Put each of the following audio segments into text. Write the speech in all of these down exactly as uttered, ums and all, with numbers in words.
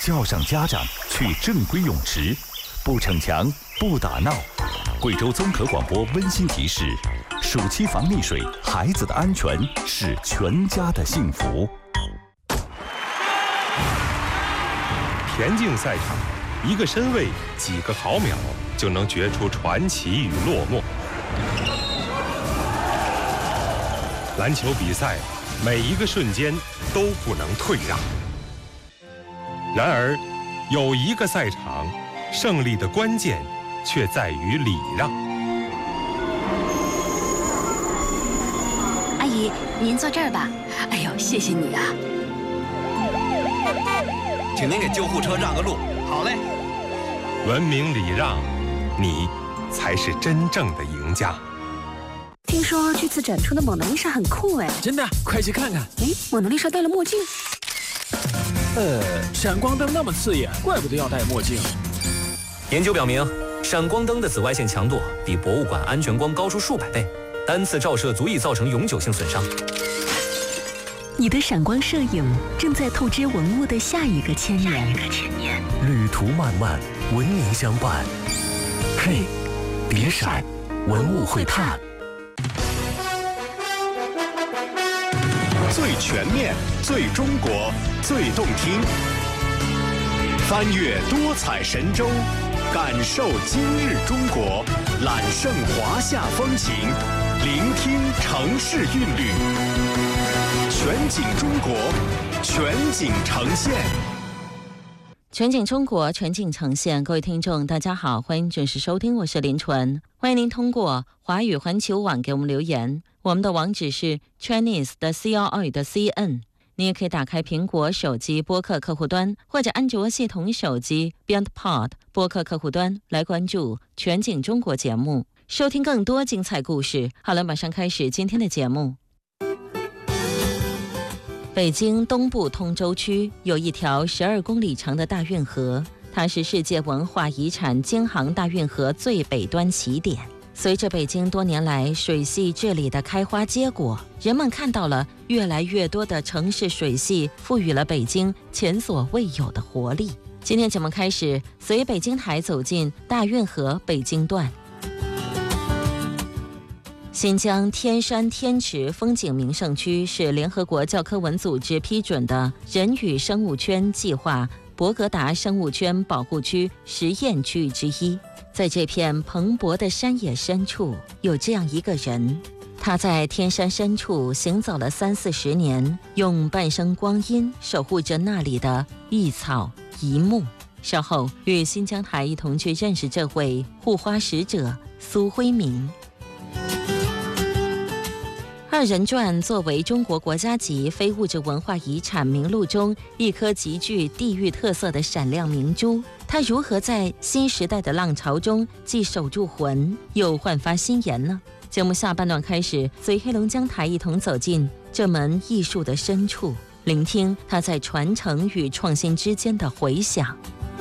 叫上家长去正规泳池，不逞强，不打闹。贵州综合广播温馨提示：暑期防溺水，孩子的安全是全家的幸福。 田径赛场，一个身位，几个毫秒就能决出传奇与落寞。篮球比赛，每一个瞬间都不能退让。然而，有一个赛场，胜利的关键却在于礼让。 阿姨，您坐这儿吧。哎呦，谢谢你啊！ 请您给救护车让个路。好嘞。 文明礼让，你才是真正的赢家。 听说这次展出的蒙娜丽莎很酷哎！ 真的，快去看看。 哎，蒙娜丽莎戴了墨镜。 呃，闪光灯那么刺眼，怪不得要戴墨镜。 研究表明，闪光灯的紫外线强度比博物馆安全光高出数百倍，单次照射足以造成永久性损伤。 你的闪光摄影正在透支文物的下一个千年。 旅途漫漫，文明相伴。嘿，别闪，文物会探。 最全面，最中国，最动听。翻越多彩神州，感受今日中国，揽胜华夏风情，聆听城市韵律。全景中国，全景呈现。 全景中国，全景呈现。各位听众，大家好，欢迎准时收听，我是林纯。欢迎您通过华语环球网给我们留言，我们的网址是 Chinese 的 C R I 的 C N。你也可以打开苹果手机播客客户端，或者安卓系统手机 Beyond Pod 播客客户端来关注全景中国节目，收听更多精彩故事。好了，马上开始今天的节目。北京东部通州区有一条十二公里长的大运河，它是世界文化遗产京杭大运河最北端起点。随着北京多年来水系治理的开花结果，人们看到了越来越多的城市水系赋予了北京前所未有的活力。今天节目开始，随北京台走进大运河北京段。新疆天山天池风景名胜区是联合国教科文组织批准的人与生物圈计划博格达生物圈保护区实验区域之一。在这片蓬勃的山野深处，有这样一个人，他在天山深处行走了三四十年，用半生光阴守护着那里的一草一木。稍后与新疆台一同去认识这位护花使者苏辉明。二人转作为中国国家级非物质文化遗产名录中一颗极具地域特色的闪亮明珠，它如何在新时代的浪潮中既守住魂，又焕发新颜呢？节目下半段开始，随黑龙江台一同走进这门艺术的深处，聆听它在传承与创新之间的回响。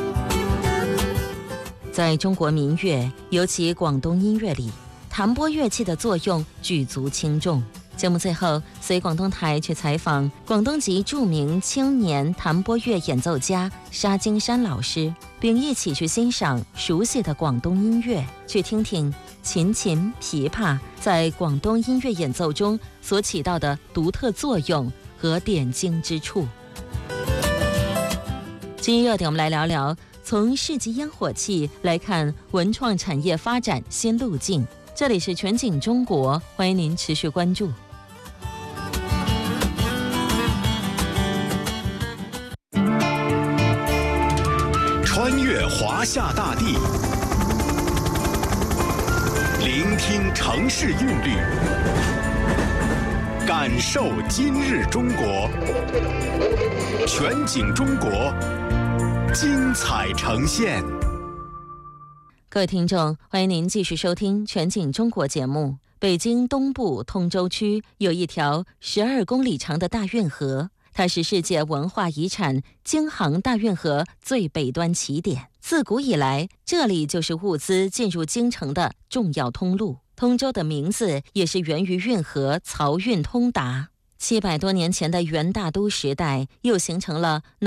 在中国民乐，尤其广东音乐里，弹拨乐器的作用举足轻重。节目最后，随广东台去采访广东籍著名青年弹拨乐演奏家沙金山老师，并一起去欣赏熟悉的广东音乐，去听听琴琴、琵琶在广东音乐演奏中所起到的独特作用和点睛之处。今日热点，我们来聊聊从市级烟火气来看文创产业发展新路径。这里是全景中国，欢迎您持续关注。 穿越华夏大地，聆听城市韵律，感受今日中国。全景中国，精彩呈现。 各位听众，欢迎您继续收听全景中国节目。北京东部通州区有一条十二公里长的大运河，它是世界文化遗产京杭大运河最北端起点。自古以来，这里就是物资进入京城的重要通路。通州的名字也是源于运河漕运通达。七百多年前的元大都时代，又形成了